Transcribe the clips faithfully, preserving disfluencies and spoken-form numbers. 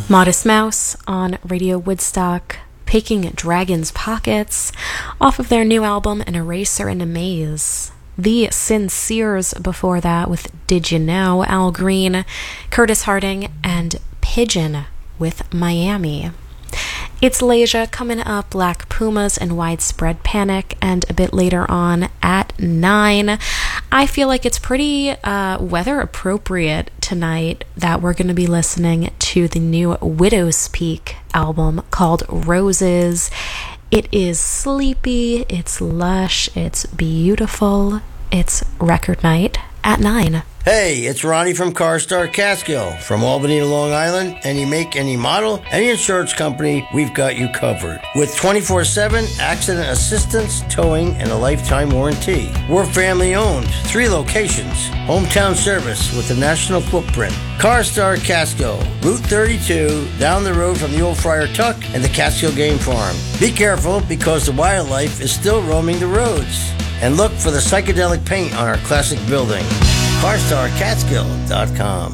Modest Mouse on Radio Woodstock, Picking Dragon's Pockets, off of their new album An Eraser in a Maze. The Sinceres before that with Did You Know, Al Green, Curtis Harding, and Pigeon with Miami. It's Leisure coming up, Black Pumas and Widespread Panic, and a bit later on at nine. I feel like it's pretty uh, weather appropriate tonight that we're going to be listening to the new Widow's Peak album called Roses. It is sleepy, it's lush, it's beautiful. It's record night at nine. Hey, it's Ronnie from CarStar Catskill. From Albany to Long Island, any make, any model, any insurance company, we've got you covered. With twenty-four seven accident assistance, towing, and a lifetime warranty. We're family owned, three locations, hometown service with a national footprint. CarStar Catskill, Route thirty-two, down the road from the old Friar Tuck and the Catskill Game Farm. Be careful because the wildlife is still roaming the roads. And look for the psychedelic paint on our classic building. car star catskill dot com.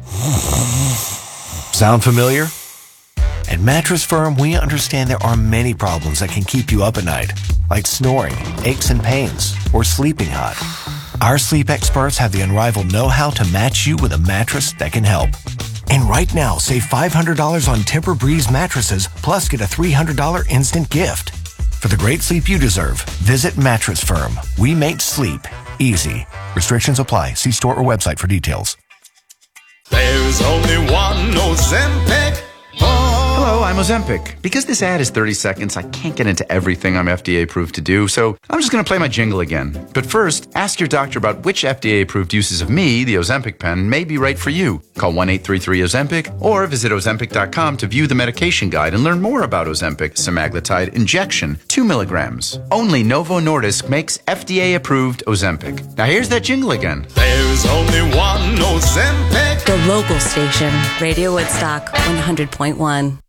Sound familiar? At Mattress Firm, we understand there are many problems that can keep you up at night, like snoring, aches and pains, or sleeping hot. Our sleep experts have the unrivaled know-how to match you with a mattress that can help. And right now, save five hundred dollars on Tempur-Breeze mattresses, plus get a three hundred dollars instant gift. For the great sleep you deserve, visit Mattress Firm. We make sleep easy. Restrictions apply. See store or website for details. There's only one Ozempic. Hello, I'm Ozempic. Because this ad is thirty seconds, I can't get into everything I'm F D A approved to do, so I'm just going to play my jingle again. But first, ask your doctor about which F D A approved uses of me, the Ozempic pen, may be right for you. Call one eight three three Ozempic or visit Ozempic dot com to view the medication guide and learn more about Ozempic semaglutide injection, two milligrams. Only Novo Nordisk makes F D A approved Ozempic. Now here's that jingle again. There's only one Ozempic. The local station, Radio Woodstock one hundred point one.